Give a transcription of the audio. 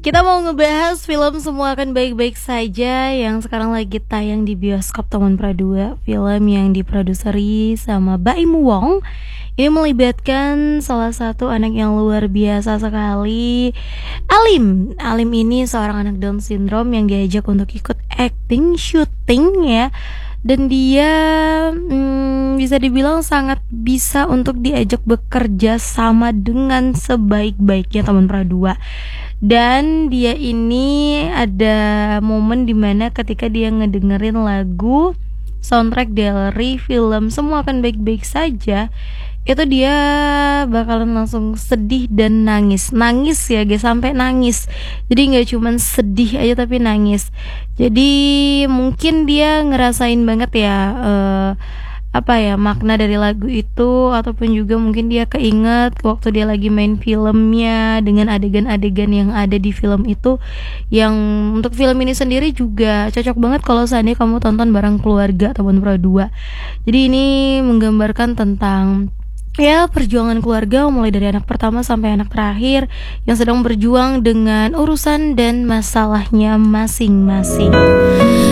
Kita mau ngebahas film Semua Akan Baik-Baik Saja yang sekarang lagi tayang di bioskop Taman Pradua. Film yang diproduseri sama Baim Wong. Ini melibatkan salah satu anak yang luar biasa sekali, Alim. Alim ini seorang anak Down syndrome yang diajak untuk ikut acting, syuting ya. Dan dia bisa dibilang sangat bisa untuk diajak bekerja sama dengan sebaik-baiknya Taman Pradua. Dan dia ini ada momen dimana ketika dia ngedengerin lagu soundtrack dari film Semua Akan Baik-Baik Saja, itu dia bakalan langsung sedih dan nangis ya guys, sampai nangis. Jadi nggak cuman sedih aja tapi nangis. Jadi mungkin dia ngerasain banget ya makna dari lagu itu, ataupun juga mungkin dia keinget waktu dia lagi main filmnya dengan adegan-adegan yang ada di film itu, yang untuk film ini sendiri juga cocok banget kalau seandainya kamu tonton bareng keluarga Taman Pradua. Jadi ini menggambarkan tentang ya perjuangan keluarga, mulai dari anak pertama sampai anak terakhir yang sedang berjuang dengan urusan dan masalahnya masing-masing.